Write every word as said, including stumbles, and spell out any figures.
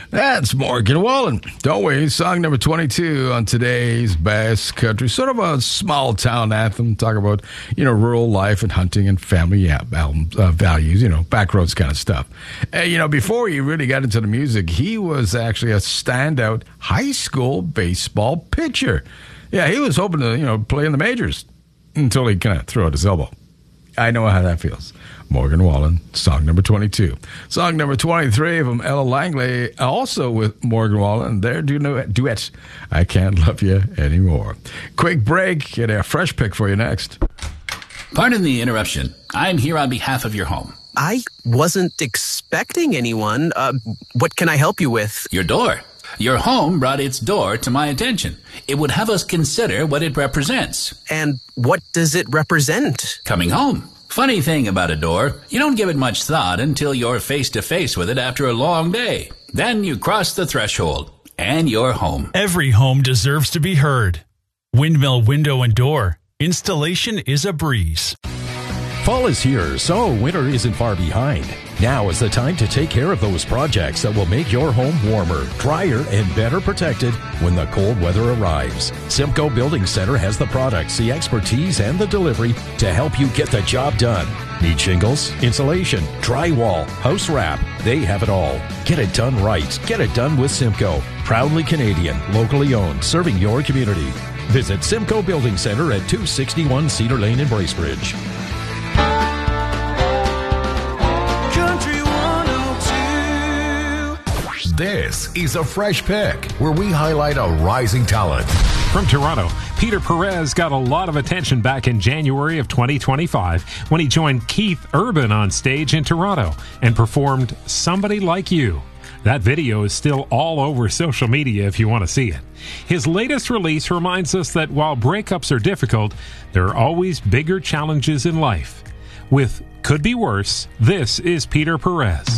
That's Morgan Wallen. Don't we? Song number twenty-two on today's Best Country. Sort of a small town anthem. Talk about, you know, rural life and hunting and family yeah, album, uh, values, you know, backroads kind of stuff. And, you know, before he really got into the music, he was actually a standout high school baseball pitcher. Yeah, he was hoping to, you know, play in the majors until he kind of threw out his elbow. I know how that feels. Morgan Wallen, song number twenty-two. Song number twenty-three from Ella Langley, also with Morgan Wallen. Their duet, I Can't Love You Anymore. Quick break, and a fresh pick for you next. Pardon the interruption. I'm here on behalf of your home. I wasn't expecting anyone. Uh, what can I help you with? Your door. Your home brought its door to my attention. It would have us consider what it represents. And what does it represent? Coming home. Funny thing about a door, you don't give it much thought until you're face to face with it after a long day. Then you cross the threshold, and you're home. Every home deserves to be heard. Windmill Window and Door. Installation is a breeze. Fall is here, so winter isn't far behind. Now is the time to take care of those projects that will make your home warmer, drier, and better protected when the cold weather arrives. Simcoe Building Center has the products, the expertise, and the delivery to help you get the job done. Need shingles, insulation, drywall, house wrap? They have it all. Get it done right. Get it done with Simcoe. Proudly Canadian, locally owned, serving your community. Visit Simcoe Building Center at two sixty-one Cedar Lane in Bracebridge. This is a Fresh Pick, where we highlight a rising talent. From Toronto, Peter Perez got a lot of attention back in January of twenty twenty-five when he joined Keith Urban on stage in Toronto and performed Somebody Like You. That video is still all over social media if you want to see it. His latest release reminds us that while breakups are difficult, there are always bigger challenges in life. With Could Be Worse, this is Peter Perez.